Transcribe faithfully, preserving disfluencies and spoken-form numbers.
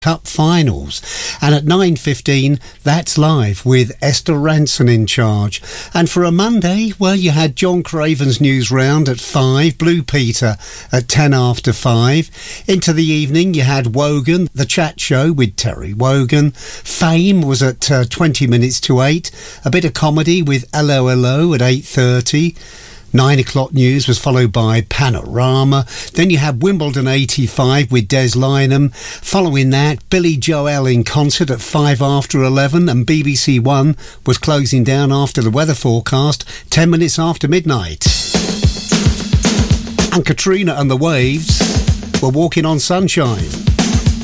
Cup finals. And at nine fifteen, that's live with Esther Ranson in charge. And for a Monday, well, you had John Craven's News Round at five, Blue Peter at ten after five. Into the evening, you had Wogan, the chat show with Terry Wogan. Fame was at uh, twenty minutes to eight. A bit of comedy with Hello Hello at eight thirty. Nine o'clock news was followed by Panorama. Then you had Wimbledon eighty-five with Des Lynam. Following that, Billy Joel in concert at five after eleven, and B B C One was closing down after the weather forecast, ten minutes after midnight. And Katrina and the Waves were Walking on Sunshine.